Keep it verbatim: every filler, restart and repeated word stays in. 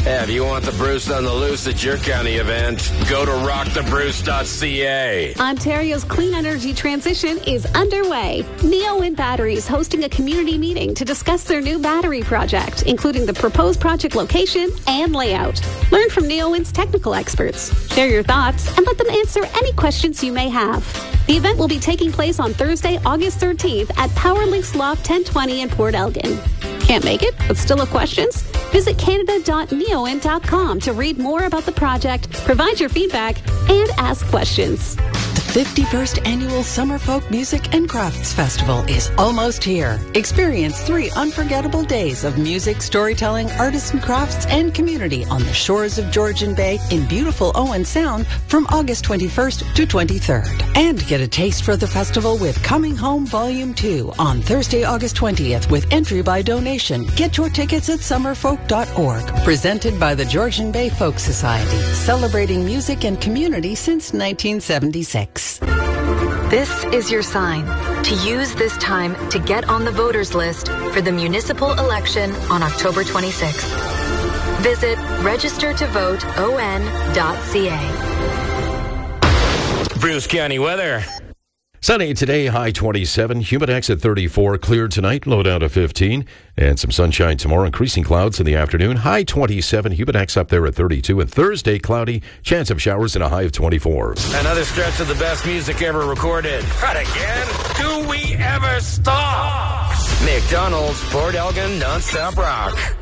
Yeah, if you want the Bruce on the loose at your county event, go to rock the bruce dot c a. Ontario's clean energy transition is underway. Neowind Batteries hosting a community meeting to discuss their new battery project, including the proposed project location and layout. Learn from Neowind's technical experts. Share your thoughts and let them answer any questions you may have. The event will be taking place on Thursday, August thirteenth at Powerlinks Loft ten twenty in Port Elgin. Can't make it, but still have questions? Visit canada dot neowind dot com to read more about the project, provide your feedback, and ask questions. The fifty-first Annual Summer Folk Music and Crafts Festival is almost here. Experience three unforgettable days of music, storytelling, artisan crafts, and community on the shores of Georgian Bay in beautiful Owen Sound from August twenty-first to twenty-third. And get a taste for the festival with Coming Home Volume two on Thursday, August twentieth with entry by donation. Get your tickets at summerfolk dot org. Presented by the Georgian Bay Folk Society, celebrating music and community since nineteen seventy-six. This is your sign to use this time to get on the voters list for the municipal election on October twenty-sixth. Visit register to vote o n dot c a. Bruce County weather. Sunny today, high twenty-seven, Humidex at thirty-four, clear tonight, low down to fifteen, and some sunshine tomorrow, increasing clouds in the afternoon, high twenty-seven, Humidex up there at thirty-two, and Thursday, cloudy, chance of showers and a high of twenty-four. Another stretch of the best music ever recorded. Not again. Do we ever stop? McDonald's, Port Elgin, non-stop rock.